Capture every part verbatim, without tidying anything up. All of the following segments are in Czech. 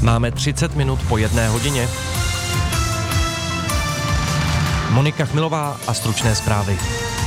Máme třicet minut po jedné hodině. Monika Chmilová a stručné zprávy.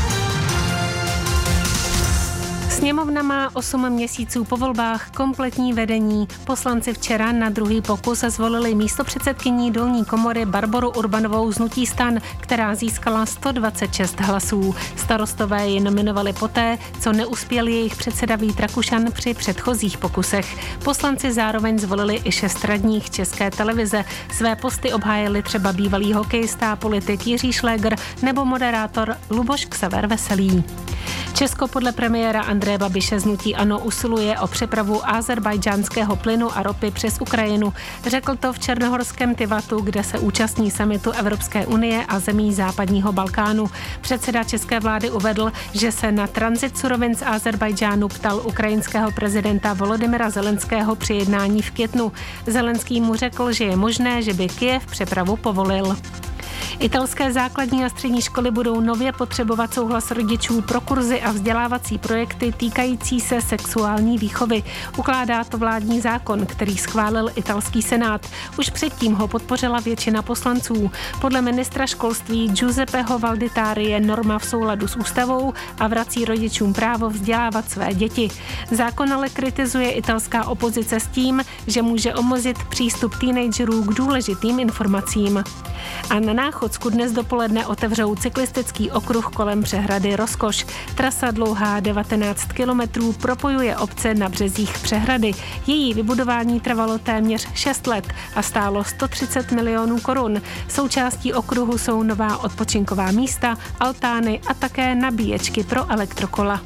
Sněmovna má osm měsíců po volbách kompletní vedení. Poslanci včera na druhý pokus zvolili místopředsedkyní dolní komory Barboru Urbanovou z hnutí STAN, která získala sto dvacet šest hlasů. Starostové ji nominovali poté, co neuspěl jejich předseda Vít Rakušan při předchozích pokusech. Poslanci zároveň zvolili i šest radních České televize. Své posty obhájili třeba bývalý hokejista, politik Jiří Šlégr nebo moderátor Luboš Ksaver Veselý. Česko podle premiéra Andreje Babiše z hnutí ANO usiluje o přepravu azerbajdžánského plynu a ropy přes Ukrajinu. Řekl to v černohorském Tivatu, kde se účastní summitu Evropské unie a zemí západního Balkánu. Předseda české vlády uvedl, že se na tranzit surovin z Azerbajdžánu ptal ukrajinského prezidenta Volodymyra Zelenského při jednání v květnu. Zelenský mu řekl, že je možné, že by Kyjev přepravu povolil. Italské základní a střední školy budou nově potřebovat souhlas rodičů pro kurzy a vzdělávací projekty týkající se sexuální výchovy. Ukládá to vládní zákon, který schválil italský senát. Už předtím ho podpořila většina poslanců. Podle ministra školství Giuseppeho Valditari je norma v souladu s ústavou a vrací rodičům právo vzdělávat své děti. Zákon ale kritizuje italská opozice s tím, že může omezit přístup teenagerů k důležitým informacím. A na Náchodsku dnes dopoledne otevřou cyklistický okruh kolem přehrady Rozkoš. Trasa dlouhá devatenáct kilometrů propojuje obce na březích přehrady. Její vybudování trvalo téměř šest let a stálo sto třicet milionů korun. Součástí okruhu jsou nová odpočinková místa, altány a také nabíječky pro elektrokola.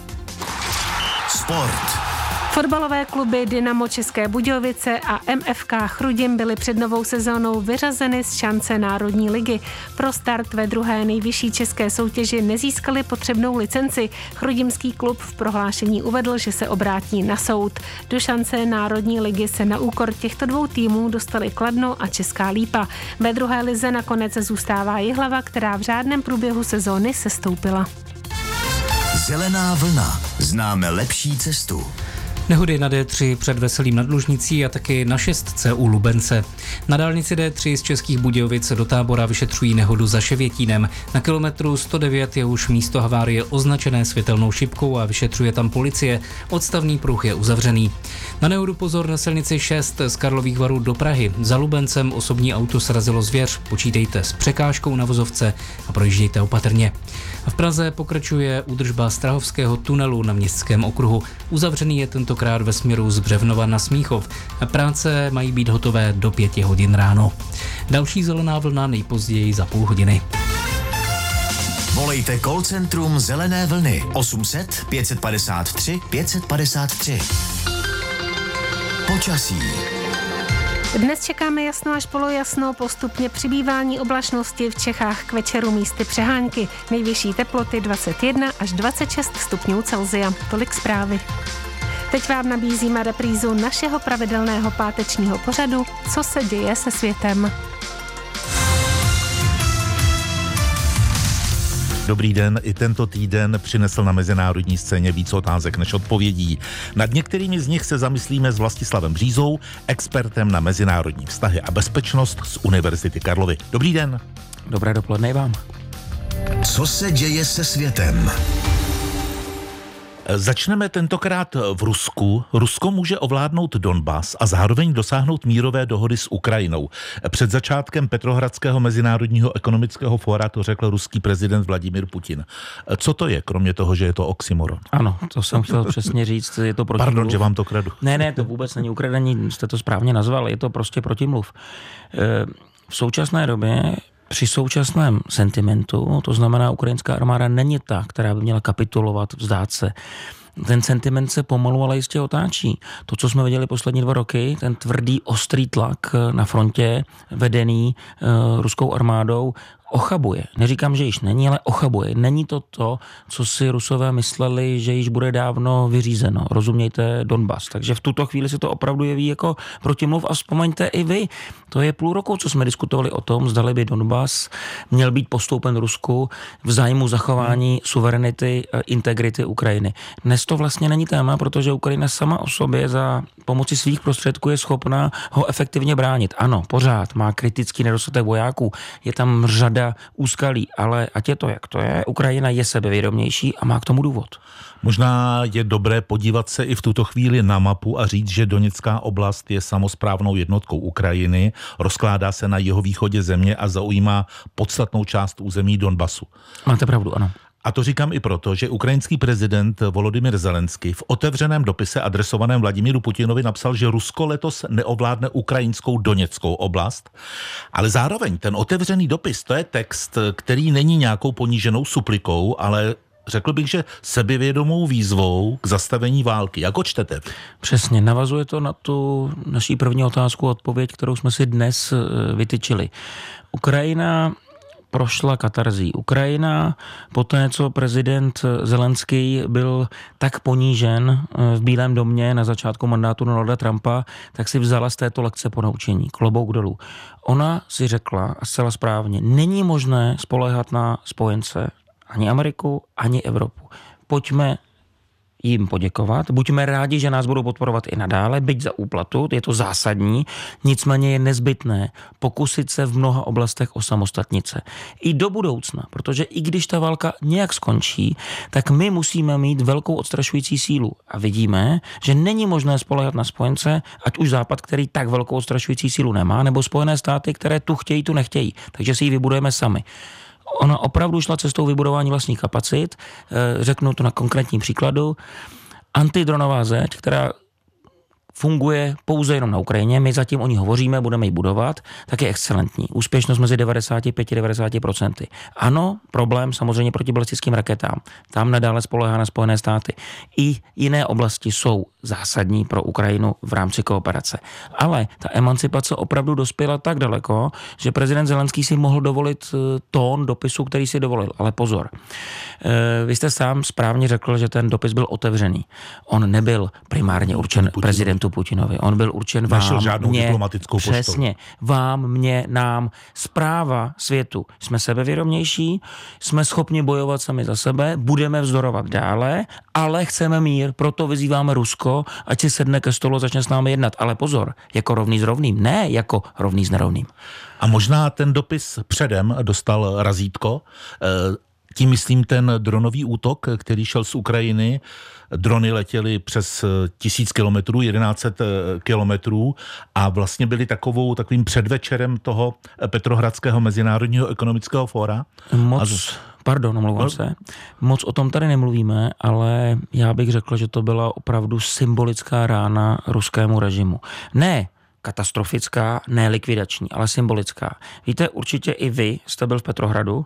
Sport. Fotbalové kluby Dynamo České Budějovice a M F K Chrudim byly před novou sezónou vyřazeny z šance Národní ligy. Pro start ve druhé nejvyšší české soutěži nezískali potřebnou licenci. Chrudimský klub v prohlášení uvedl, že se obrátí na soud. Do šance Národní ligy se na úkor těchto dvou týmů dostali Kladno a Česká Lípa. Ve druhé lize nakonec zůstává Jihlava, která v řádném průběhu sezóny sestoupila. Zelená vlna. Známe lepší cestu. Nehody na D tři před Veselým nad Lužnicí a taky na šestce u Lubence. Na dálnici D tři z Českých Budějovic do Tábora vyšetřují nehodu za Ševětínem. Na kilometru sto devět je už místo havárie označené světelnou šipkou a vyšetřuje tam policie. Odstavný pruh je uzavřený. Na nehodu pozor na silnici šest z Karlových Varů do Prahy. Za Lubencem osobní auto srazilo zvěř. Počítejte s překážkou na vozovce a projíždějte opatrně. A v Praze pokračuje údržba Strahovského tunelu na Městském okruhu. Uzavřený je tentokrát ve směru z Břevnova na Smíchov. Práce mají být hotové do pěti hodin ráno. Další zelená vlna nejpozději za půl hodiny. Volejte call centrum Zelené vlny osm set pět padesát tři pět padesát tři. Počasí. Dnes čekáme jasno až polojasno, postupně přibývání oblačnosti, v Čechách k večeru místy přehánky. Nejvyšší teploty dvacet jedna až dvacet šest stupňů Celsia. Tolik zprávy. Teď vám nabízíme reprízu našeho pravidelného pátečního pořadu Co se děje se světem. Dobrý den, i tento týden přinesl na mezinárodní scéně víc otázek než odpovědí. Nad některými z nich se zamyslíme s Vlastislavem Břízou, expertem na mezinárodní vztahy a bezpečnost z Univerzity Karlovy. Dobrý den. Dobré dopoledne i vám. Co se děje se světem? Začneme tentokrát v Rusku. Rusko může ovládnout Donbas a zároveň dosáhnout mírové dohody s Ukrajinou. Před začátkem Petrohradského mezinárodního ekonomického fóra to řekl ruský prezident Vladimír Putin. Co to je, kromě toho, že je to oxymoron? Ano, to jsem chtěl přesně říct. Je to protimluv. Pardon, že vám to kradu. Ne, ne, to vůbec není ukradení, jste to správně nazval, je to prostě protimluv. V současné době při současném sentimentu, to znamená, ukrajinská armáda není ta, která by měla kapitulovat, vzdát se. Ten sentiment se pomalu, ale jistě otáčí. To, co jsme viděli poslední dva roky, ten tvrdý, ostrý tlak na frontě, vedený uh, ruskou armádou, ochabuje. Neříkám, že již není, ale ochabuje. Není to to, co si Rusové mysleli, že již bude dávno vyřízeno. Rozumějte Donbas. Takže v tuto chvíli se to opravdu jeví jako protimluv a vzpomeňte i vy. To je půl roku, co jsme diskutovali o tom, zdali by Donbas měl být postoupen Rusku v zájmu zachování suverenity, integrity Ukrajiny. Dnes to vlastně není téma, protože Ukrajina sama o sobě za pomoci svých prostředků je schopná ho efektivně bránit. Ano, pořád má kritický nedostatek vojáků, je tam řada úskalí, ale ať je to, jak to je, Ukrajina je sebevědomější a má k tomu důvod. Možná je dobré podívat se i v tuto chvíli na mapu a říct, že Doněcká oblast je samosprávnou jednotkou Ukrajiny, rozkládá se na jihovýchodě země a zaujímá podstatnou část území Donbasu. Máte pravdu, ano. A to říkám i proto, že ukrajinský prezident Volodymyr Zelenský v otevřeném dopise adresovaném Vladimíru Putinovi napsal, že Rusko letos neovládne ukrajinskou Doněckou oblast, ale zároveň ten otevřený dopis, to je text, který není nějakou poníženou suplikou, ale řekl bych, že sebevědomou výzvou k zastavení války. Jak ho čtete? Přesně, navazuje to na tu naší první otázku, odpověď, kterou jsme si dnes vytyčili. Ukrajina prošla katarzí. Ukrajina, poté co prezident Zelenský byl tak ponížen v Bílém domě na začátku mandátu Donalda Trumpa, tak si vzala z této lekce ponaučení. Klobouk dolů. Ona si řekla, a zcela správně, není možné spoléhat na spojence, ani Ameriku, ani Evropu. Pojďme jim poděkovat. Buďme rádi, že nás budou podporovat i nadále, byť za úplatu, je to zásadní, nicméně je nezbytné pokusit se v mnoha oblastech osamostatnit se. I do budoucna, protože i když ta válka nějak skončí, tak my musíme mít velkou odstrašující sílu. A vidíme, že není možné spoléhat na spojence, ať už Západ, který tak velkou odstrašující sílu nemá, nebo Spojené státy, které tu chtějí, tu nechtějí. Takže si ji vybudujeme sami. Ona opravdu šla cestou vybudování vlastních kapacit, řeknu to na konkrétním příkladu. Antidronová zeď, která funguje pouze jenom na Ukrajině, my zatím o ní hovoříme, budeme ji budovat, tak je excelentní. Úspěšnost mezi devadesát pět až devadesát procent. Ano, problém samozřejmě proti balistickým raketám. Tam nadále spoléhá na Spojené státy. I jiné oblasti jsou zásadní pro Ukrajinu v rámci kooperace. Ale ta emancipace opravdu dospěla tak daleko, že prezident Zelenský si mohl dovolit tón dopisu, který si dovolil. Ale pozor, vy jste sám správně řekl, že ten dopis byl otevřený. On nebyl primárně určen prezidentu Putinovi. On byl určen vám, mě, diplomatickou poštou. Přesně, vám, mě, nám. Zpráva světu. Jsme sebevědomější, jsme schopni bojovat sami za sebe, budeme vzdorovat dále, ale chceme mír, proto vyzýváme Rusko, ať si sedne ke stolu a začne s námi jednat. Ale pozor, jako rovný s rovným, ne jako rovný s nerovným. A možná ten dopis předem dostal razítko, tím myslím ten dronový útok, který šel z Ukrajiny. Drony letěly přes tisíc kilometrů, jedenáct set kilometrů a vlastně byly takovou, takovým předvečerem toho Petrohradského mezinárodního ekonomického fóra. Moc, a... pardon, omlouvám se. Moc o tom tady nemluvíme, ale já bych řekl, že to byla opravdu symbolická rána ruskému režimu. Ne katastrofická, ne likvidační, ale symbolická. Víte, určitě i vy jste byl v Petrohradu.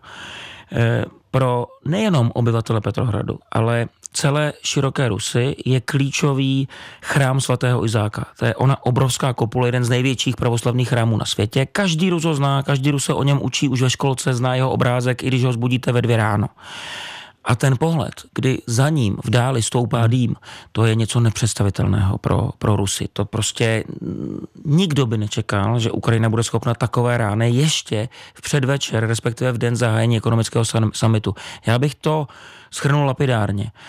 Pro nejenom obyvatele Petrohradu, ale celé široké Rusy je klíčový chrám svatého Izáka. To je ona obrovská kopule, jeden z největších pravoslavných chrámů na světě. Každý Rus ho zná, každý Rus se o něm učí už ve školce, zná jeho obrázek, i když ho zbudíte ve dvě ráno. A ten pohled, kdy za ním v dáli stoupá dým, to je něco nepředstavitelného pro, pro Rusy. To prostě nikdo by nečekal, že Ukrajina bude schopna takové rány ještě v předvečer, respektive v den zahájení ekonomického summitu. Já bych to shrnul lapidárně. E,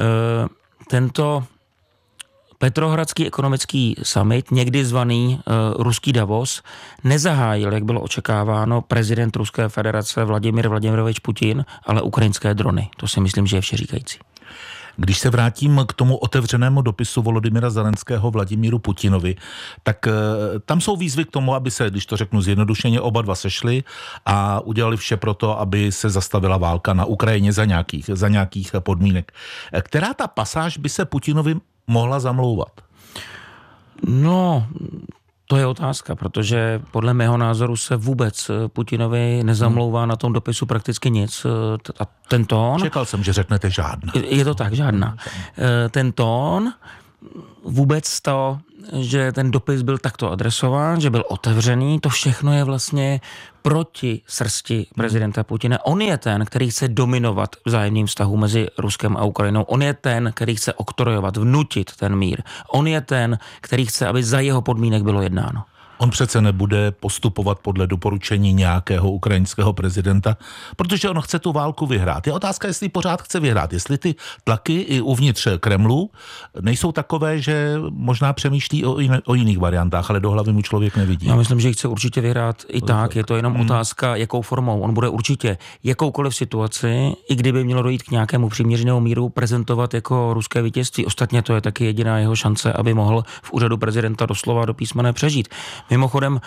tento Petrohradský ekonomický summit, někdy zvaný uh, ruský Davos, nezahájil, jak bylo očekáváno, prezident Ruské federace Vladimír Vladimirovič Putin, ale ukrajinské drony. To si myslím, že je všeříkající. Když se vrátím k tomu otevřenému dopisu Volodymyra Zelenského Vladimíru Putinovi, tak uh, tam jsou výzvy k tomu, aby se, když to řeknu zjednodušeně, oba dva sešli a udělali vše pro to, aby se zastavila válka na Ukrajině za nějakých, za nějakých podmínek. Která ta pasáž by se Putinovi mohla zamlouvat? No, to je otázka, protože podle mého názoru se vůbec Putinovi nezamlouvá na tom dopisu prakticky nic. A ten tón... Čekal jsem, že řeknete žádná. Je to tak, žádná. Ten tón vůbec to, že ten dopis byl takto adresován, že byl otevřený, to všechno je vlastně proti srsti prezidenta Putina. On je ten, který chce dominovat vzájemným vztahu mezi Ruskem a Ukrajinou. On je ten, který chce oktrojovat, vnutit ten mír. On je ten, který chce, aby za jeho podmínek bylo jednáno. On přece nebude postupovat podle doporučení nějakého ukrajinského prezidenta, protože on chce tu válku vyhrát. Je otázka, jestli pořád chce vyhrát, jestli ty tlaky i uvnitř Kremlu nejsou takové, že možná přemýšlí o, jiné, o jiných variantách, ale do hlavy mu člověk nevidí. Já myslím, že chce určitě vyhrát i tak, je to jenom hmm. otázka, jakou formou. On bude určitě jakoukoliv situaci, i kdyby mělo dojít k nějakému přiměřenému míru, prezentovat jako ruské vítězství. Ostatně to je taky jediná jeho šance, aby mohl v úřadu prezidenta doslova do písmene přežít. Mimochodem,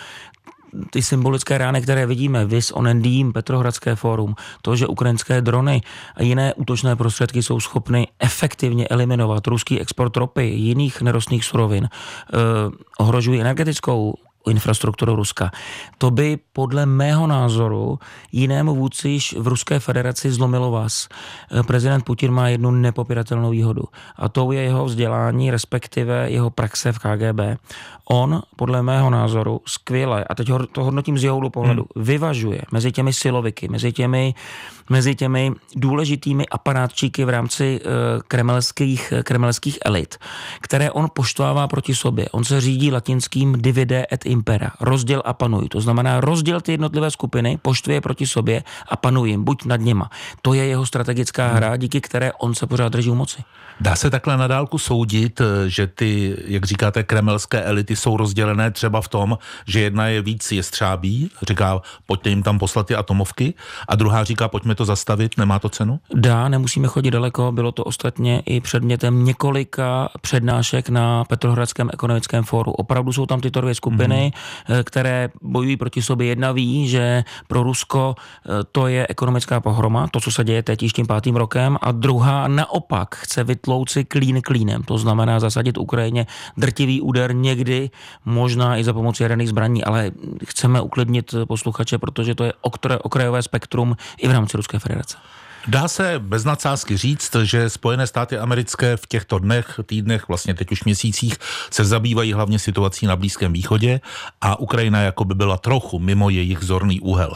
ty symbolické rány, které vidíme, vis onendým, Petrohradské fórum, to, že ukrajinské drony a jiné útočné prostředky jsou schopny efektivně eliminovat ruský export ropy, jiných nerostných surovin, eh, ohrožují energetickou infrastrukturu Ruska. To by podle mého názoru jinému vůdci již v Ruské federaci zlomilo vás. Prezident Putin má jednu nepopiratelnou výhodu a to je jeho vzdělání, respektive jeho praxe v K G B. On, podle mého názoru, skvěle, a teď to hodnotím z jeho pohledu, hmm. vyvažuje mezi těmi siloviky, mezi těmi, mezi těmi důležitými aparátčíky v rámci uh, kremelských, kremelských elit, které on poštvává proti sobě. On se řídí latinským divide et impera, rozděl a panuj. To znamená rozděl ty jednotlivé skupiny, poštvě proti sobě a panuj jim, buď nad něma. To je jeho strategická hra, díky které on se pořád drží u moci. Dá se takhle na dálku soudit, že ty, jak říkáte, kremelské elity jsou rozdělené třeba v tom, že jedna je víc jestřábí, říká, pojďte jim tam poslat ty atomovky, a druhá říká, pojďme to zastavit, nemá to cenu? Dá, nemusíme chodit daleko, bylo to ostatně i předmětem několika přednášek na Petrohradském ekonomickém fóru. Opravdu jsou tam tyto dvě skupiny, mm. které bojují proti sobě. Jedna ví, že pro Rusko to je ekonomická pohroma, to, co se děje teď již tím pátým rokem, a druhá naopak chce vytlouci klín klínem. To znamená zasadit Ukrajině drtivý úder, někdy možná i za pomoci jaderných zbraní, ale chceme uklidnit posluchače, protože to je okrajové spektrum i v rámci Ruské federace. Dá se bez nadsázky říct, že Spojené státy americké v těchto dnech, týdnech, vlastně teď už měsících se zabývají hlavně situací na Blízkém východě a Ukrajina jako by byla trochu mimo jejich zorný úhel.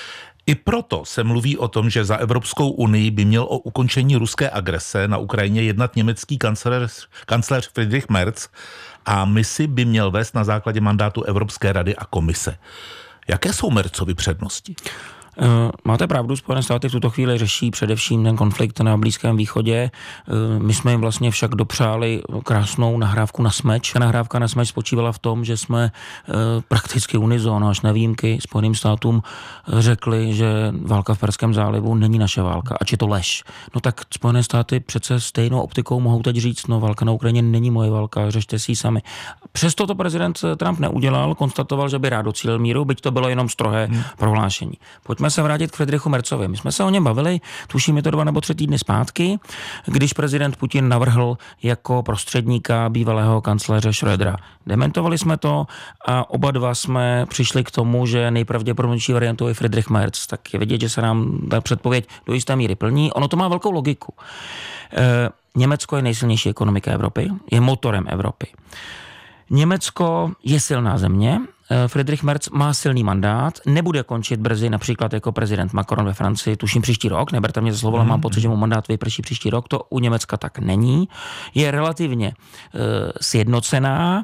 I proto se mluví o tom, že za Evropskou unii by měl o ukončení ruské agrese na Ukrajině jednat německý kancléř, kancléř Friedrich Merz a misi by měl vést na základě mandátu Evropské rady a komise. Jaké jsou Merzovy přednosti? Máte pravdu, Spojené státy v tuto chvíli řeší především ten konflikt na Blízkém východě. My jsme jim vlastně však dopřáli krásnou nahrávku na smeč. Ta nahrávka na smeč spočívala v tom, že jsme prakticky unizóno až na výjimky Spojeným státům řekli, že válka v Perském zálivu není naše válka, ač je to lež. No tak Spojené státy přece stejnou optikou mohou teď říct, no válka na Ukrajině není moje válka, řešte si ji sami. Přesto to prezident Trump neudělal, konstatoval, že by rád docílil míru, byť to bylo jenom strohé hmm. prohlášení. Pojďme se vrátit k Friedrichu Merzovi. My jsme se o něm bavili, tuším, je to dva nebo tři týdny zpátky, když prezident Putin navrhl jako prostředníka bývalého kancléře Schrödera. Dementovali jsme to a oba dva jsme přišli k tomu, že nejpravděpodobnější variantou je Friedrich Merz. Tak je vidět, že se nám ta předpověď do jisté míry plní. Ono to má velkou logiku. E, Německo je nejsilnější ekonomika Evropy, je motorem Evropy. Německo je silná země, Friedrich Merz má silný mandát, nebude končit brzy například jako prezident Macron ve Francii, tuším příští rok, neberte mě za slovo, ale mám pocit, že mu mandát vyprší příští rok, to u Německa tak není. Je relativně uh, sjednocená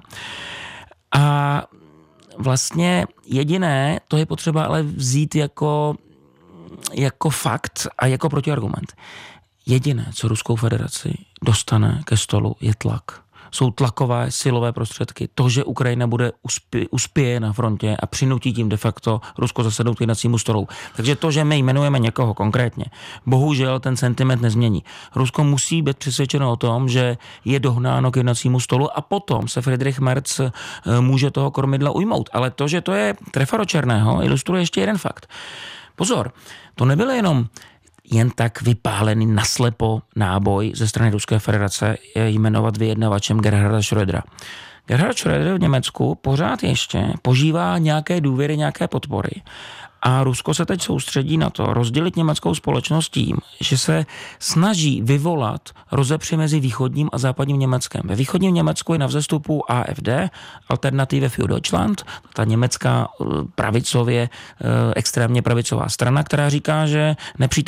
a vlastně jediné, to je potřeba ale vzít jako, jako fakt a jako protiargument. Jediné, co Ruskou federaci dostane ke stolu, je tlak. Jsou tlakové silové prostředky. To, že Ukrajina bude uspě, uspěje na frontě a přinutí tím de facto Rusko zasednout k jednacímu stolu. Takže to, že my jmenujeme někoho konkrétně, bohužel ten sentiment nezmění. Rusko musí být přesvědčeno o tom, že je dohnáno k jednacímu stolu a potom se Friedrich Merz může toho kormidla ujmout. Ale to, že to je trefa do černého, ilustruje ještě jeden fakt. Pozor, to nebylo jenom jen tak vypálený naslepo náboj ze strany Ruské federace jmenovat vyjednavačem Gerharda Schrödera. Gerhard Schröder v Německu pořád ještě požívá nějaké důvěry, nějaké podpory. A Rusko se teď soustředí na to rozdělit německou společnost tím, že se snaží vyvolat rozepři mezi východním a západním Německem. Ve východním Německu je na vzestupu A F D, Alternative für Deutschland, ta německá pravicově, extrémně pravicová strana, která říká, že nepřítel